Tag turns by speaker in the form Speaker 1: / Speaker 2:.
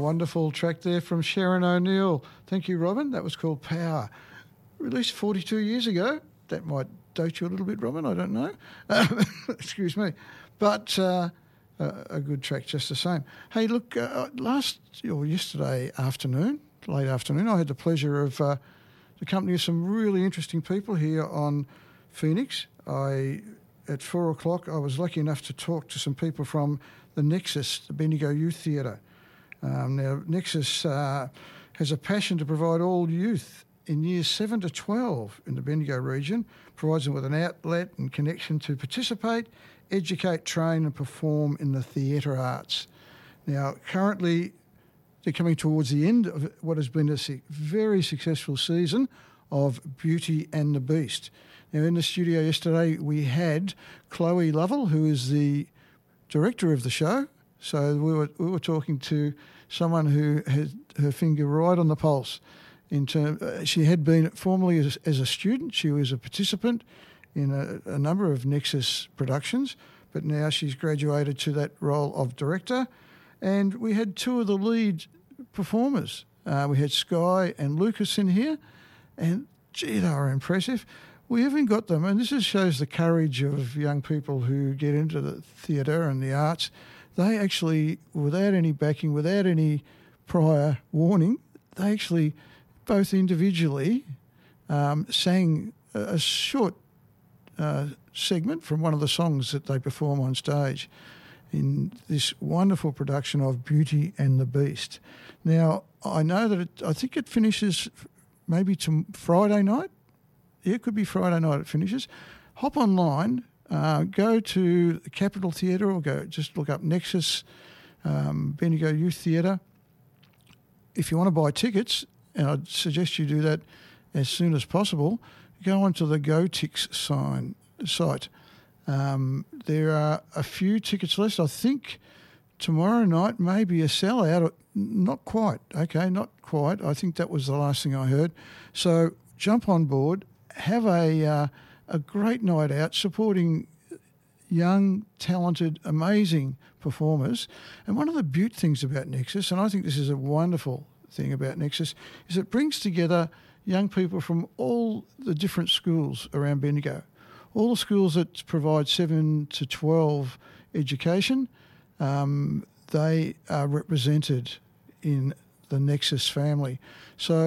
Speaker 1: wonderful track there from Sharon O'Neill. Thank you, Robin. That was called Power. Released 42 years ago. That might date you a little bit, Robin. I don't know. Excuse me. But a good track just the same. Hey, look, yesterday afternoon, late afternoon, I had the pleasure of the company of some really interesting people here on Phoenix. At 4 o'clock, I was lucky enough to talk to some people from the Nexus, the Bendigo Youth Theatre. Now, Nexus has a passion to provide all youth in years 7 to 12 in the Bendigo region, provides them with an outlet and connection to participate, educate, train and perform in the theatre arts. Now, currently, they're coming towards the end of what has been a very successful season of Beauty and the Beast. Now, in the studio yesterday, we had Chloe Lovell, who is the director of the show. So we were talking to someone who had her finger right on the pulse. She had been formerly as a student. She was a participant in a number of Nexus productions, but now she's graduated to that role of director. And we had two of the lead performers. We had Sky and Lucas in here, and gee, they were impressive. We even got them, and this just shows the courage of young people who get into the theatre and the arts. They actually, without any backing, without any prior warning, they actually both individually sang a short segment from one of the songs that they perform on stage in this wonderful production of Beauty and the Beast. Now, I know that I think it finishes maybe to Friday night. Yeah, it could be Friday night it finishes. Hop online, go to the Capitol Theatre or just look up Nexus Bendigo Youth Theatre. If you want to buy tickets, and I'd suggest you do that as soon as possible, go onto the GoTix site. There are a few tickets left. I think tomorrow night may be a sellout. Not quite. Okay, not quite. I think that was the last thing I heard. So jump on board. Have a great night out supporting young, talented, amazing performers. And one of the beaut things about Nexus, and I think this is a wonderful thing about Nexus, is it brings together young people from all the different schools around Bendigo. All the schools that provide 7 to 12 education, they are represented in the Nexus family. So